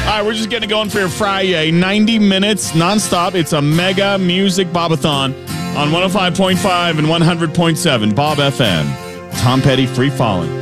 All right, we're just getting it going for your Friday. 90 minutes nonstop. It's a mega music bobathon on 105.5 and 100.7 Bob FM. Tom Petty, Free Falling.